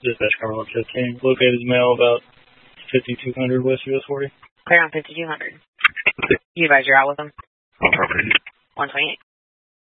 Dispatch car 115. Located male about 5200 West US 40. Clear on 5200. You advise you're out with them? 128. 128.